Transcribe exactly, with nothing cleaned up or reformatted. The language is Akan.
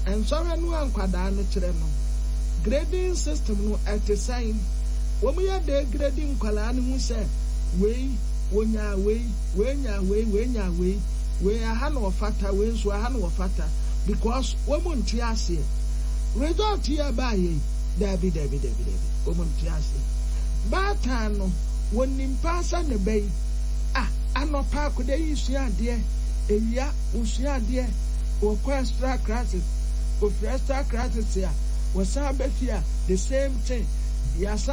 and so no ankwada no kire no grading system no at the sign when we are the grading kwala no hu say we wonya we wenya we wenya we we aha no fata we so aha no fata because woman tiase result here by Debbie Debbie Debbie Debbie woman tiase bata no wonim pasa ne bay ah anopa ko de yisua de ewia usua de o extra classes o extra classes ya was the same thing. Yes,